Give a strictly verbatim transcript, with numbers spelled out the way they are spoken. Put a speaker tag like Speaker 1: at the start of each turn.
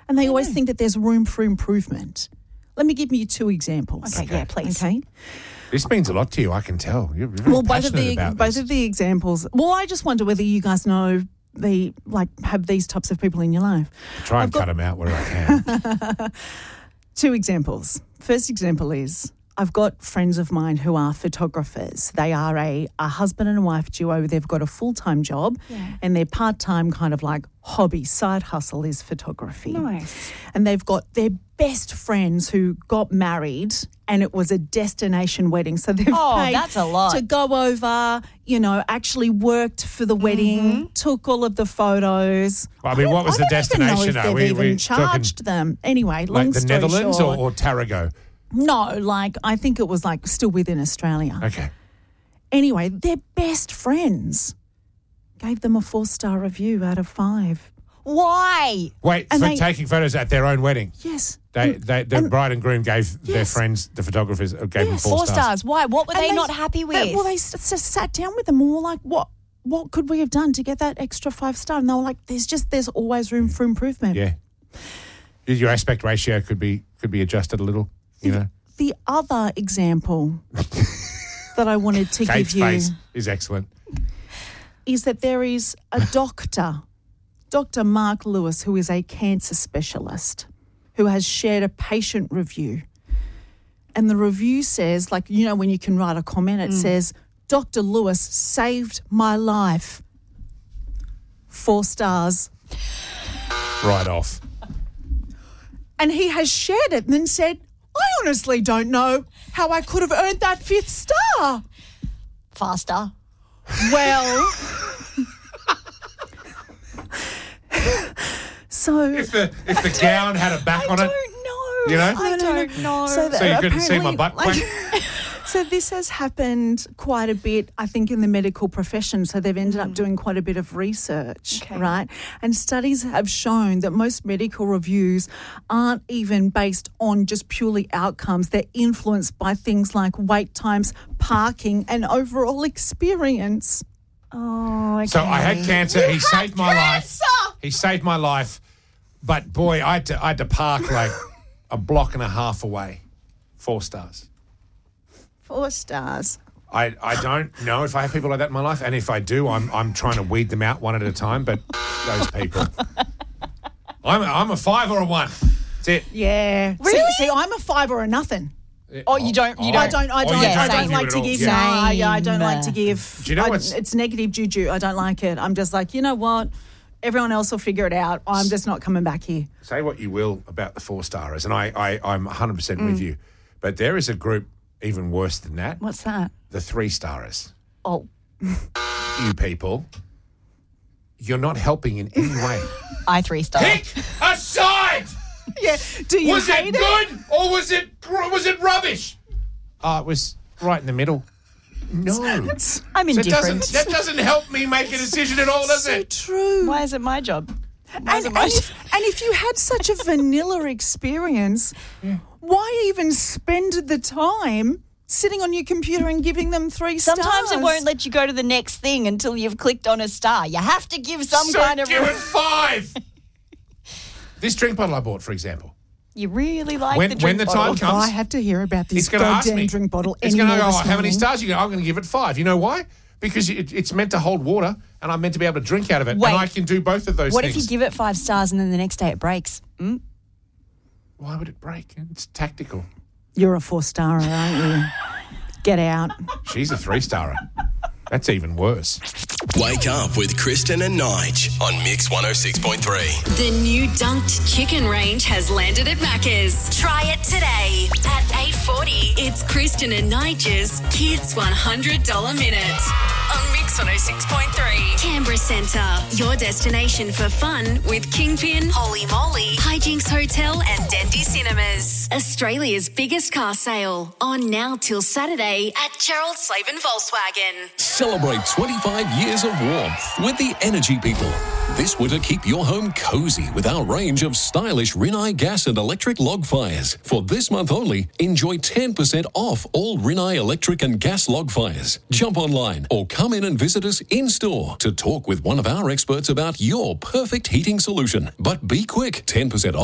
Speaker 1: And they always think that there's room for improvement. Let me give you two examples.
Speaker 2: Okay, yeah, please.
Speaker 1: Okay.
Speaker 3: This means a lot to you, I can tell. You're very
Speaker 1: Well, both of
Speaker 3: passionate
Speaker 1: the
Speaker 3: about
Speaker 1: both
Speaker 3: this.
Speaker 1: of the examples. Well, I just wonder whether you guys know the like have these types of people in your life.
Speaker 3: Try and
Speaker 1: I've got-
Speaker 3: cut them out where I can.
Speaker 1: Two examples. First example is I've got friends of mine who are photographers. They are a, a husband and a wife duo. They've got a full-time job and their part-time kind of like hobby, side hustle is photography.
Speaker 2: Nice.
Speaker 1: And they've got their best friends who got married and it was a destination wedding. So they've
Speaker 2: Oh,
Speaker 1: paid
Speaker 2: that's a lot.
Speaker 1: to go over, you know, actually worked for the wedding,
Speaker 2: Mm-hmm.
Speaker 1: took all of the photos.
Speaker 3: Well, I mean, what was
Speaker 1: I
Speaker 3: the
Speaker 1: don't even know
Speaker 3: destination,
Speaker 1: if
Speaker 3: though?
Speaker 1: they've
Speaker 3: We-
Speaker 1: even
Speaker 3: we talking
Speaker 1: charged them. Anyway, long
Speaker 3: like the
Speaker 1: story
Speaker 3: Netherlands
Speaker 1: short,
Speaker 3: or, or Tarago?
Speaker 1: no, like I think it was like still within Australia.
Speaker 3: Okay.
Speaker 1: Anyway, their best friends gave them a four-star review out of five.
Speaker 2: Why?
Speaker 3: Wait,
Speaker 1: And
Speaker 3: for
Speaker 1: they-
Speaker 3: taking photos at their own wedding.
Speaker 1: Yes.
Speaker 3: They,
Speaker 1: And-
Speaker 3: they, the
Speaker 1: and-
Speaker 3: bride and groom gave their
Speaker 1: Yes.
Speaker 3: friends, the photographers, uh, gave them
Speaker 1: Yes.
Speaker 3: four,
Speaker 2: Four stars. Why? What were
Speaker 1: and
Speaker 2: they, not happy with?
Speaker 1: they- well, they s- s- sat down with them and were like, what? What could we have done to get that extra five star? And they were like, "There's just there's always room for improvement."
Speaker 3: Yeah. Your aspect ratio could be could be adjusted a little, you know.
Speaker 1: The other example that I wanted to
Speaker 3: Kate's
Speaker 1: give you
Speaker 3: face is excellent.
Speaker 1: is that there is a doctor, Doctor Mark Lewis, who is a cancer specialist, who has shared a patient review. And the review says, like, you know, when you can write a comment, it says, Doctor Lewis saved my life. Four stars.
Speaker 3: Right off.
Speaker 1: And he has shared it and then said, I honestly don't know how I could have earned that fifth star.
Speaker 2: Faster.
Speaker 1: Well, so
Speaker 3: If the if the gown had a back
Speaker 2: I
Speaker 3: on
Speaker 2: don't
Speaker 3: it,
Speaker 2: know.
Speaker 3: you know?
Speaker 2: I
Speaker 1: No, no, no.
Speaker 2: don't know.
Speaker 1: So that-
Speaker 3: so you couldn't see my
Speaker 1: apparently,
Speaker 3: butt
Speaker 1: like-
Speaker 3: crack.
Speaker 1: So this has happened quite a bit, I think, in the medical profession. So they've ended up doing quite a bit of research,
Speaker 2: Okay.
Speaker 1: right? And studies have shown that most medical reviews aren't even based on just purely outcomes. They're influenced by things like wait times, parking, and overall experience.
Speaker 2: Oh, okay.
Speaker 3: So I had cancer. He saved my
Speaker 1: cancer!
Speaker 3: life. He saved my life. But boy, I had to I had to park like a block and a half away. Four stars.
Speaker 1: Four stars.
Speaker 3: I, I don't know if I have people like that in my life, and if I do, I'm I'm trying to weed them out one at a time. But those people, I'm a, I'm a five or a one. That's it.
Speaker 1: Yeah.
Speaker 2: Really?
Speaker 1: See, see, I'm a five or a nothing.
Speaker 2: Oh, you don't. You
Speaker 3: Oh.
Speaker 2: don't.
Speaker 1: I don't. I
Speaker 3: Oh,
Speaker 1: don't.
Speaker 3: you
Speaker 1: I
Speaker 3: don't
Speaker 1: don't
Speaker 3: give
Speaker 1: like
Speaker 3: it
Speaker 1: to
Speaker 3: all.
Speaker 1: give.
Speaker 3: Yeah.
Speaker 1: No, I, I don't
Speaker 2: Same.
Speaker 1: like to give.
Speaker 3: Do you know
Speaker 1: I-
Speaker 3: what's-
Speaker 1: It's negative juju. I don't like it. I'm just like, you know what? Everyone else will figure it out. I'm just not coming back here.
Speaker 3: Say what you will about the four starers, and I, I I'm one hundred percent with you. But there is a group even worse than that.
Speaker 2: What's that?
Speaker 3: The three starers.
Speaker 2: Oh,
Speaker 3: You people, you're not helping in any way.
Speaker 2: I three star.
Speaker 3: Pick a side.
Speaker 1: Yeah. Do you
Speaker 3: Was it
Speaker 1: hate it?
Speaker 3: good or was it was it rubbish? Oh, it was right in the middle. No.
Speaker 2: I'm
Speaker 3: So it
Speaker 2: indifferent.
Speaker 3: doesn't, that doesn't help me make a decision at all, does
Speaker 1: So
Speaker 3: it?
Speaker 1: true.
Speaker 2: Why is it my job? Why is
Speaker 1: And,
Speaker 2: it my
Speaker 1: and,
Speaker 2: job?
Speaker 1: if, and if you had such a vanilla experience, why even spend the time sitting on your computer and giving them three stars?
Speaker 2: Sometimes it won't let you go to the next thing until you've clicked on a star. You have to give some
Speaker 3: So
Speaker 2: kind of.
Speaker 3: give it five. This drink bottle I bought, for example.
Speaker 2: You really like
Speaker 3: When-
Speaker 2: the
Speaker 3: when
Speaker 2: drink
Speaker 3: the
Speaker 2: bottle.
Speaker 3: time
Speaker 1: Oh,
Speaker 3: comes-
Speaker 1: I have to hear about this
Speaker 3: It's going to ask
Speaker 1: goddamn
Speaker 3: me.
Speaker 1: drink bottle
Speaker 3: It's going to
Speaker 1: anymore
Speaker 3: go, oh,
Speaker 1: this
Speaker 3: how many
Speaker 1: morning.
Speaker 3: stars? You go, I'm going to give it five. You know why? Because it, it's meant to hold water, and I'm meant to be able to drink out of it.
Speaker 2: Wait.
Speaker 3: And I can do both of those
Speaker 2: What
Speaker 3: things.
Speaker 2: if you give it five stars and then the next day it breaks? Mm?
Speaker 3: Why would it break? It's tactical.
Speaker 1: You're a four-starer, aren't you? Get out.
Speaker 3: She's a three-starer. That's even worse.
Speaker 4: Wake up with Kristen and Nige on Mix one oh six point three.
Speaker 5: The new dunked chicken range has landed at Macca's. Try it today. At eight forty, it's Kristen and Nigel's Kids one hundred dollars Minute. On Mix one oh six point three. Canberra Centre, your destination for fun with Kingpin, Holy Moly, Hijinks Hotel and Dendy Cinemas. Australia's biggest car sale. On now till Saturday at Gerald Slavin Volkswagen.
Speaker 6: Celebrate twenty-five years of warmth with the Energy People. This winter, keep your home cozy with our range of stylish Rinnai gas and electric log fires. For this month only, enjoy ten percent off all Rinnai electric and gas log fires. Jump online or come in and visit us in-store to talk with one of our experts about your perfect heating solution. But be quick, ten percent off